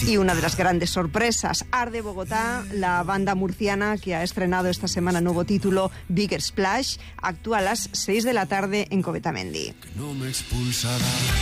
Y una de las grandes sorpresas, Arde Bogotá, la banda murciana que ha estrenado esta semana nuevo título Bigger Splash, actúa a las 6 de la tarde en Covetamendi. No me expulsará.